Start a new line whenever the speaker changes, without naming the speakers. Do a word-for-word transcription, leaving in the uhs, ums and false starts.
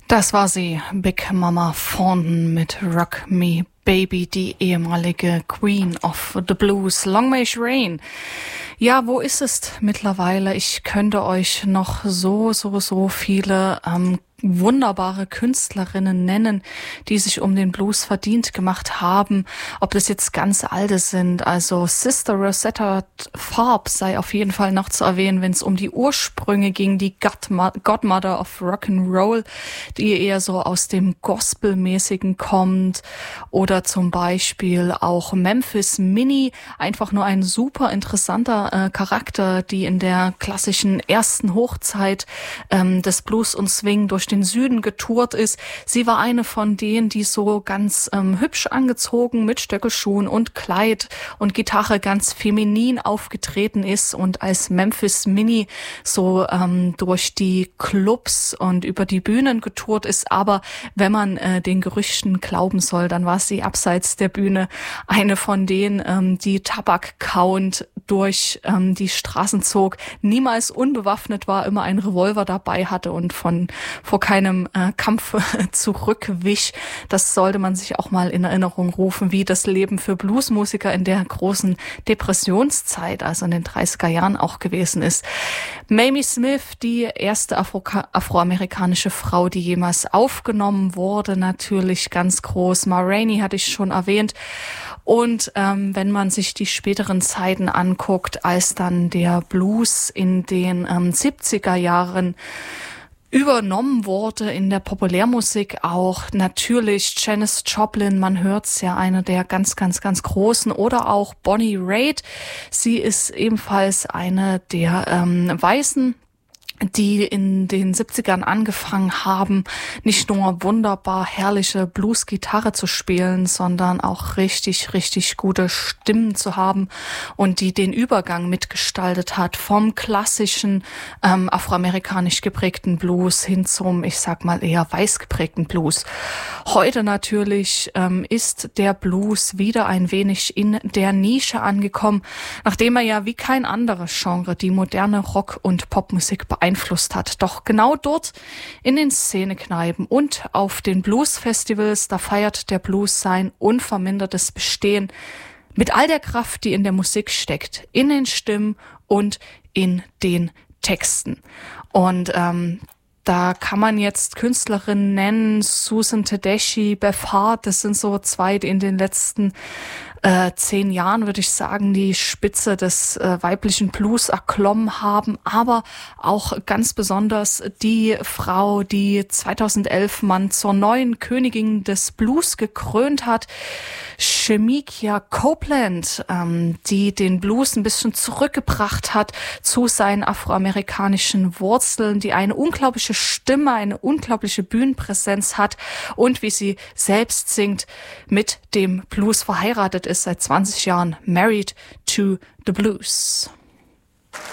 Das war sie, Big Mama Thornton mit Rock Me Baby, die ehemalige Queen of the Blues. Long May it rain. Ja, wo ist es mittlerweile? Ich könnte euch noch so, so, so viele ähm, wunderbare Künstlerinnen nennen, die sich um den Blues verdient gemacht haben. Ob das jetzt ganz alte sind, also Sister Rosetta Tharpe sei auf jeden Fall noch zu erwähnen, wenn es um die Ursprünge ging, die Godmother of Rock'n'Roll, die eher so aus dem Gospelmäßigen kommt, oder zum Beispiel auch Memphis Minnie, einfach nur ein super interessanter äh, Charakter, die in der klassischen ersten Hochzeit ähm, des Blues und Swing durch den Süden getourt ist. Sie war eine von denen, die so ganz ähm, hübsch angezogen mit Stöckelschuhen und Kleid und Gitarre ganz feminin aufgetreten ist und als Memphis Minnie so ähm, durch die Clubs und über die Bühnen getourt ist. Aber wenn man äh, den Gerüchten glauben soll, dann war sie abseits der Bühne eine von denen, ähm, die Tabak kauend durch ähm, die Straßen zog, niemals unbewaffnet war, immer einen Revolver dabei hatte und von vor keinem äh, Kampf zurückwich. Das sollte man sich auch mal in Erinnerung rufen, wie das Leben für Bluesmusiker in der großen Depressionszeit, also in den dreißiger Jahren auch gewesen ist. Mamie Smith, die erste Afro- afroamerikanische Frau, die jemals aufgenommen wurde, natürlich ganz groß. Ma Rainey hatte ich schon erwähnt. Und ähm, wenn man sich die späteren Zeiten anguckt, als dann der Blues in den ähm, siebziger Jahren übernommen wurde in der Populärmusik, auch natürlich Janis Joplin, man hört's ja, eine der ganz, ganz, ganz großen, oder auch Bonnie Raitt. Sie ist ebenfalls eine der ähm, Weißen, die in den siebzigern angefangen haben, nicht nur wunderbar herrliche Blues-Gitarre zu spielen, sondern auch richtig, richtig gute Stimmen zu haben und die den Übergang mitgestaltet hat vom klassischen ähm, afroamerikanisch geprägten Blues hin zum, ich sag mal, eher weiß geprägten Blues. Heute natürlich ähm, ist der Blues wieder ein wenig in der Nische angekommen, nachdem er ja wie kein anderes Genre die moderne Rock- und Popmusik beeinflusst Einflusst hat. Doch genau dort in den Szenekneipen und auf den Bluesfestivals, da feiert der Blues sein unvermindertes Bestehen mit all der Kraft, die in der Musik steckt, in den Stimmen und in den Texten. Und ähm, da kann man jetzt Künstlerinnen nennen, Susan Tedeschi, Beth Hart, das sind so zwei, die in den letzten äh, zehn Jahren, würde ich sagen, die Spitze des äh, weiblichen Blues erklommen haben, aber auch ganz besonders die Frau, die zweitausendelf man zur neuen Königin des Blues gekrönt hat, Shemekia Copeland, ähm, die den Blues ein bisschen zurückgebracht hat zu seinen afroamerikanischen Wurzeln, die eine unglaubliche Stimme, eine unglaubliche Bühnenpräsenz hat und, wie sie selbst singt, mit dem Blues verheiratet ist, seit zwanzig Jahren married to the blues.